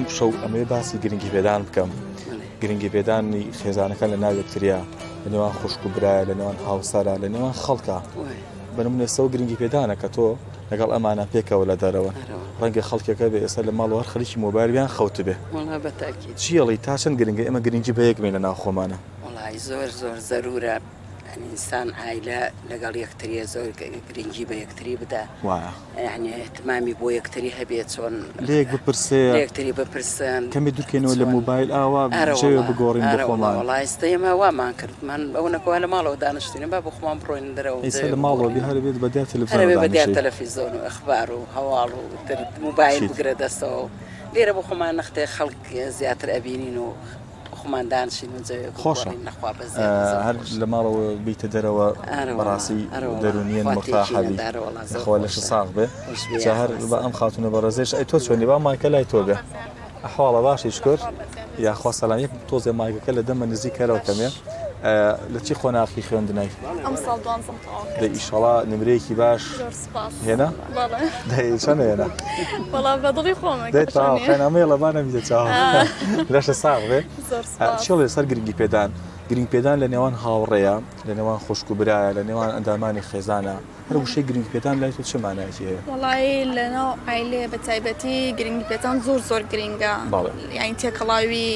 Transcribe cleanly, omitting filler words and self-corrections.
شەو ئەمێ باسی گرنگی پێدان بکەم گرنگی پێدانی خێزانەکان لە ناو یەکتریا لە نێوان خوشک و برایە لە نێوان هاوسەرە لە نێوان خەڵکە بەنمونە ئێستا و گرنگی پێدانە کە تۆ لەگەڵ ئەمانە پێکەوە لە دەرەوە ڕەنگە خەڵکێکە بێ ئێستا لە ماڵ هەر خەریکی مۆبایلیان خەوت بێ چیەڵی تا چەند گرنگی ئێمە گرنگی بە یەکمێ لە ناو خۆمانە وڵای زۆر زۆر زەرورە ئینسان عایلە لەگەڵ یەکتریە زۆر گرنگی بە یەکتری بدە یعنی احتمامی بۆ یەکتری هەبێت چۆن لێک بپرسێ یەکتری بپرسن کەمی دوورکەنەوە لە موبایل ئاوا جێوە بگۆڕین بە خۆمان وڵای ئێستا ئێمە وامان کردمان ئەو نەکەوا لە ماڵەوە دانیشتوینە با بۆ خۆمان بڕۆین دەرەوە ئێستا لە ماڵەوە بێ هەر بێت بەدیار تەلەڤیزیۆن هەر بەدیار تەلەڤیزیۆن و ئەخبار و هەواڵ و موبایل بگرە دەستەوە لێرە بۆ خۆمان نەختێ خەڵک زیاتر ئەبینین و خۆمان دانشین و خۆشە هەر لە ماڵەوە بیتە دەرەوە بەڕاستی دەرونیەن مرتاحەبی خۆ لەش ساغ بێ هەر بە ئەم خاتونە بە ڕێزێش ئەی تۆ چۆنی با مایکە لای تۆ بێ ئەحواڵە باشی شکر یاخوا سەلامی تۆزێ مایکەکە لە دەمە نزیکەرەوە کەمێ لە چی خۆناخی خوێندنای دە ئیشەڵا نمرەیەکی باش هێنا چەند هێنا خێنامەیەڵەبانە میدە چاوە لەشە ساغ بێ چۆڵێ سەر گرنگی پێدان گرنگ پێدان لە نێوان هاوڕێیە لە نێوان خوشک و برایە لە نێوان ئەندامانی خێزانە هەر وشەی گرنگ پێدان لای تۆ چه مانایەتی هەیە وەڵای لەناو عایلێ بە تایبەتی گرنگی پێدان زۆر زۆر گرنگە یعنی تێکەڵاوی